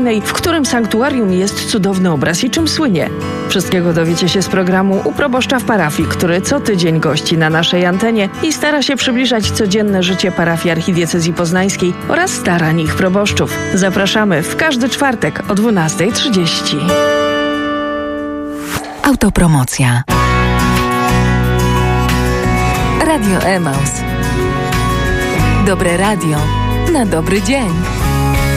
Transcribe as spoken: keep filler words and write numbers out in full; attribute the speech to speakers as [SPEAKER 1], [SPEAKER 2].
[SPEAKER 1] religijnej, w którym sanktuarium jest cudowny obraz i czym słynie. Wszystkiego dowiecie się z programu u proboszcza w parafii, który co tydzień gości na naszej antenie i stara się przybliżać codzienne życie parafii archidiecezji poznańskiej oraz starań ich proboszczów. Zapraszamy w każdy czwartek o dwunasta trzydzieści.
[SPEAKER 2] Autopromocja. Radio Emaus. Dobre radio na dobry dzień.